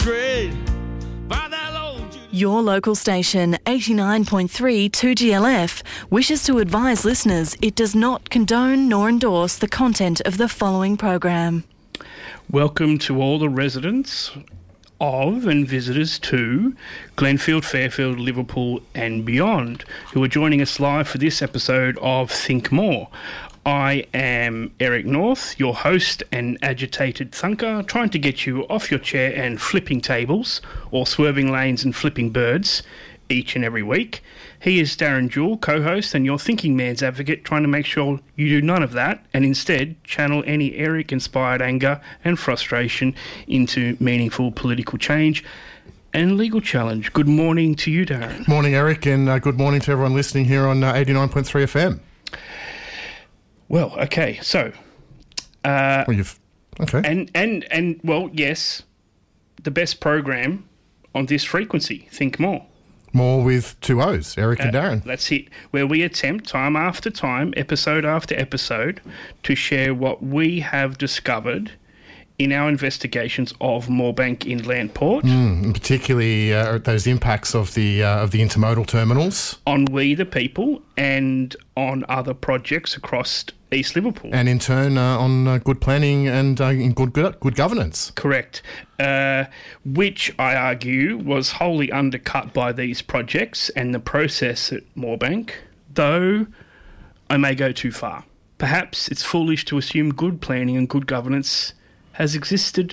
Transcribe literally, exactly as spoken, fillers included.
Great. By that old Judy. Your local station, eighty-nine point three two G L F, wishes to advise listeners it does not condone nor endorse the content of the following program. Welcome to all the residents of and visitors to Glenfield, Fairfield, Liverpool and beyond who are joining us live for this episode of Think More. I am Eric North, your host and agitated thunker, trying to get you off your chair and flipping tables or swerving lanes and flipping birds each and every week. He is Darren Jewell, co-host and your thinking man's advocate, trying to make sure you do none of that and instead channel any Eric-inspired anger and frustration into meaningful political change and legal challenge. Good morning to you, Darren. Morning, Eric, and uh, good morning to everyone listening here on uh, eighty-nine point three F M. Well, okay, so... Uh, well, you've... Okay. And, and, and, well, yes, the best program on this frequency, Think More. More with two O's, Eric Uh, and Darren. That's it, where we attempt time after time, episode after episode, to share what we have discovered in our investigations of Moorebank Inland Port. Mm, and particularly uh, those impacts of the uh, of the intermodal terminals. On we the people and on other projects across East Liverpool. And in turn uh, on uh, good planning and uh, in good, good good governance. Correct. Uh, which I argue was wholly undercut by these projects and the process at Moorebank, though I may go too far. Perhaps it's foolish to assume good planning and good governance has existed